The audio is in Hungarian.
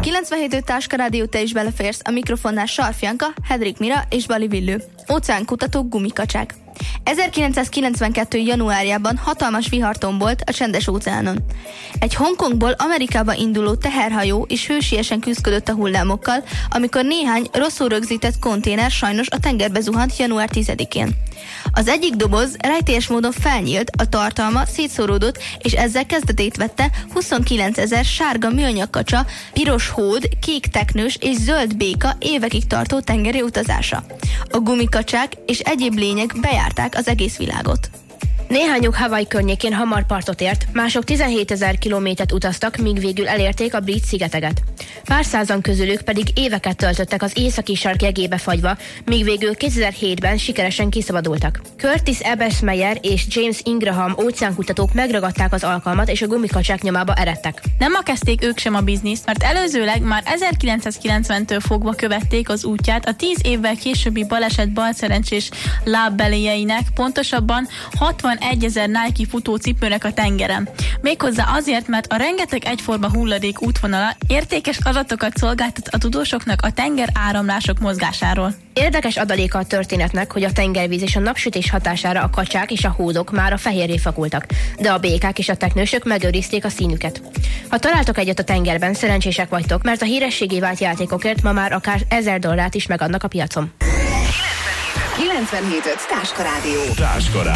97.5 Táska Rádió, te is beleférsz, a mikrofonnál Sarf Janka, Hedrik Mira és Bali Villő. Óceánkutató gumikacsák. 1992. januárjában hatalmas vihar tombolt a Csendes-óceánon. Egy Hongkongból Amerikába induló teherhajó is hősiesen küzdött a hullámokkal, amikor néhány rosszul rögzített konténer sajnos a tengerbe zuhant január 10-én. Az egyik doboz rejtélyes módon felnyílt, a tartalma szétszóródott, és ezzel kezdetét vette 29 000 sárga műanyag kacsa, piros hód, kék teknős és zöld béka évekig tartó tengeri utazása. A gumikacsák és egyéb lények bejárták az egész világot. Néhányuk Hawaii környékén hamar partot ért, mások 17 000 kilométert utaztak, míg végül elérték a brit szigeteket. Pár százan közülük pedig éveket töltöttek az északi sark jegébe fagyva, míg végül 2007-ben sikeresen kiszabadultak. Curtis Ebersmeyer és James Ingraham óceánkutatók megragadták az alkalmat, és a gumikacsák nyomába eredtek. Nem ma kezdték ők sem a bizniszt, mert előzőleg már 1990-től fogva követték az útját a 10 évvel későbbi baleset balszerencsés lábbeléjeinek, pontosabban 61 000 Nike futócipőnek a tengeren. Méghozzá azért, mert a rengeteg egyforma hulladék útvonala értékes adatokat szolgáltat a tudósoknak a tenger áramlások mozgásáról. Érdekes adaléka a történetnek, hogy a tengervíz és a napsütés hatására a kacsák és a hódok már a fehérré fakultak, de a békák és a teknősök megőrizték a színüket. Ha találtok egyet a tengerben, szerencsések vagytok, mert a hírességé vált játékokért ma már akár $1000 is megadnak a piacon. 97.5 Táska Rádió.